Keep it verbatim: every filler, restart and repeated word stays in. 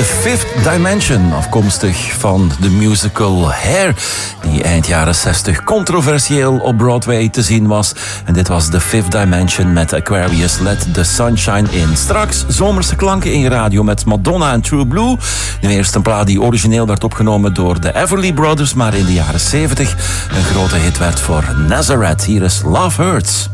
The Fifth Dimension, afkomstig van de musical Hair, die eind jaren zestig controversieel op Broadway te zien was. En dit was The Fifth Dimension met Aquarius Let the Sunshine In. Straks zomerse klanken in je radio met Madonna en True Blue. Nu eerst een plaat die origineel werd opgenomen door de Everly Brothers, maar in de jaren zeventig een grote hit werd voor Nazareth. Hier is Love Hurts.